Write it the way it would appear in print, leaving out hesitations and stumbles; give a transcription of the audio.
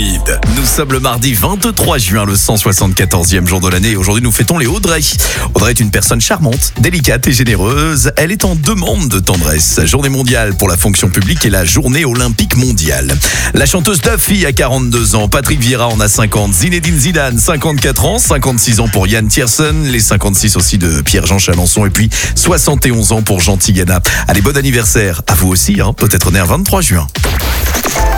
Nous sommes le mardi 23 juin, le 174e jour de l'année. Aujourd'hui, nous fêtons les Audrey. Audrey est une personne charmante, délicate et généreuse. Elle est en demande de tendresse. Journée mondiale pour la fonction publique et la journée olympique mondiale. La chanteuse Duffy a 42 ans. Patrick Vieira en a 50. Zinedine Zidane, 54 ans. 56 ans pour Yann Tiersen. Les 56 aussi de Pierre-Jean Chalençon. Et puis 71 ans pour Jean Tigana. Allez, bon anniversaire à vous aussi, peut-être né un 23 juin.